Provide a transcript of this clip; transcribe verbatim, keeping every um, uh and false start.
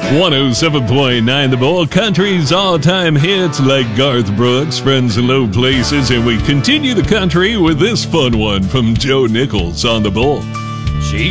one oh seven point nine The Bull, country's all-time hits like Garth Brooks, Friends in Low Places, and we continue the country with this fun one from Joe Nichols on The Bull. She